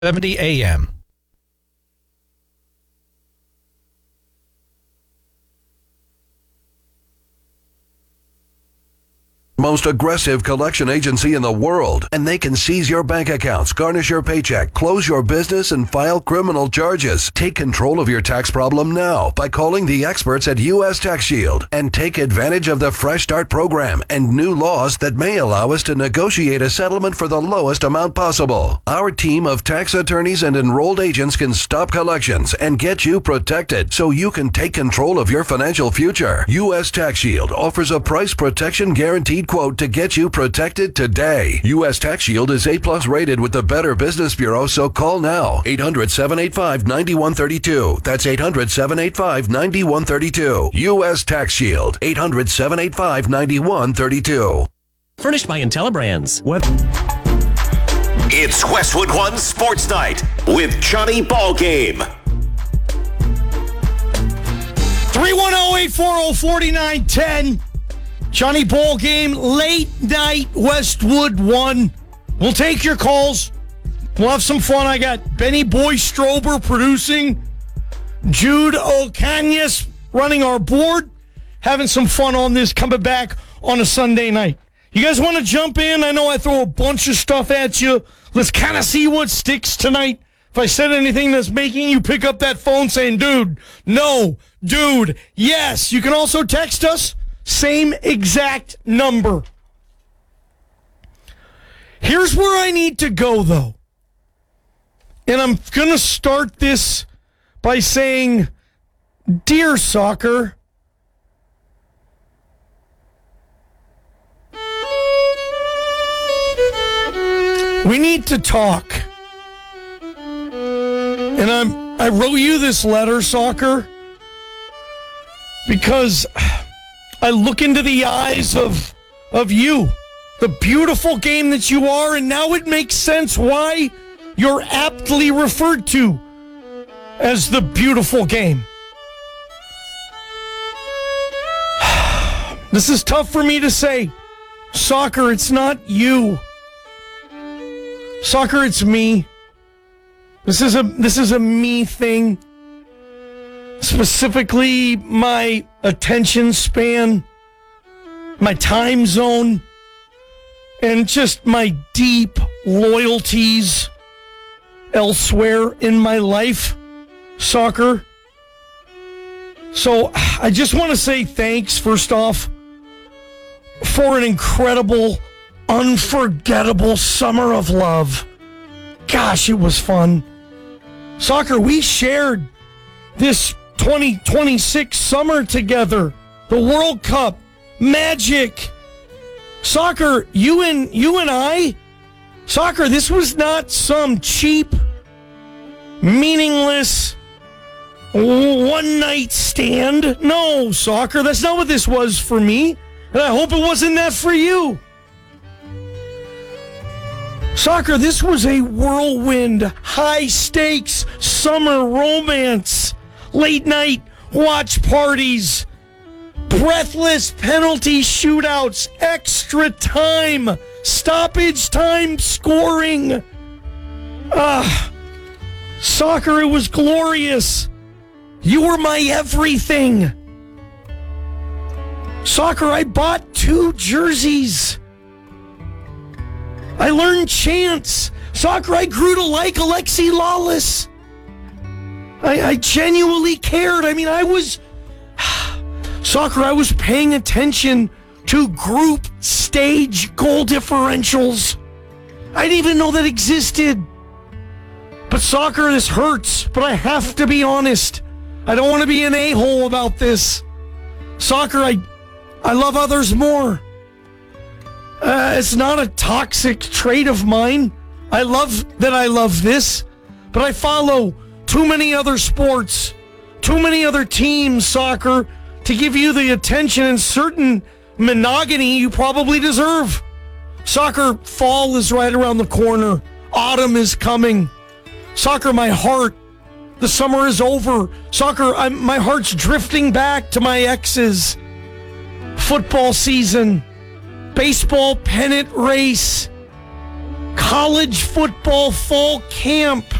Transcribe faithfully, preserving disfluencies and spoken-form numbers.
seventy A M. Most aggressive collection agency in the world, and they can seize your bank accounts, garnish your paycheck, close your business, and file criminal charges. Take control of your tax problem now by calling the experts at U S Tax Shield and take advantage of the Fresh Start program and new laws that may allow us to negotiate a settlement for the lowest amount possible. Our team of tax attorneys and enrolled agents can stop collections and get you protected so you can take control of your financial future. U S Tax Shield offers a price protection guaranteed quote to get you protected today. U S Tax Shield is A plus rated with the Better Business Bureau, so call now. eight hundred, seven eight five, nine one three two. That's eight hundred, seven eight five, nine one three two. U S Tax Shield. eight hundred, seven eight five, nine one three two. Furnished by IntelliBrands. What? It's Westwood One Sports Night with Johnny Ballgame. three one zero, eight four zero, four nine one zero. Johnny Ballgame, late night Westwood One. We'll take your calls. We'll have some fun. I got Benny Boy Strober producing, Jude Ocañas running our board, having some fun on this, coming back on a Sunday night. You guys want to jump in? I know I throw a bunch of stuff at you. Let's kind of see what sticks tonight. If I said anything that's making you pick up that phone saying, dude, no, dude, yes. You can also text us. Same exact number. Here's where I need to go, though. And I'm going to start this by saying, Dear Soccer, we need to talk. And I'm I wrote you this letter, Soccer, because I look into the eyes of of you, the beautiful game that you are, and now it makes sense why you're aptly referred to as the beautiful game. This is tough for me to say. Soccer, it's not you. Soccer, it's me. This is a this is a me thing. Specifically, my attention span, my time zone, and just my deep loyalties elsewhere in my life, Soccer. So I just want to say thanks, first off, for an incredible, unforgettable summer of love. Gosh, it was fun. Soccer, we shared this twenty twenty-six summer together. The World Cup, Magic, Soccer, you and you and I, Soccer, this was not some cheap, meaningless, one-night stand. No, Soccer, that's not what this was for me. And I hope it wasn't that for you. Soccer, this was a whirlwind, high-stakes summer romance. Late night watch parties, breathless penalty shootouts, extra time, stoppage time scoring. Ah, Soccer, it was glorious. You were my everything. Soccer, I bought two jerseys. I learned chants. Soccer, I grew to like Alexi Lawless. I, I genuinely cared. I mean, I was... Soccer, I was paying attention to group stage goal differentials. I didn't even know that existed. But Soccer, this hurts, but I have to be honest. I don't want to be an a-hole about this. Soccer, I, I love others more. Uh, it's not a toxic trait of mine. I love that I love this, but I follow too many other sports, too many other teams, Soccer, to give you the attention and certain monogamy you probably deserve. Soccer, fall is right around the corner. Autumn is coming. Soccer, my heart, the summer is over. Soccer, I'm, my heart's drifting back to my exes. Football season, baseball pennant race. college football fall camp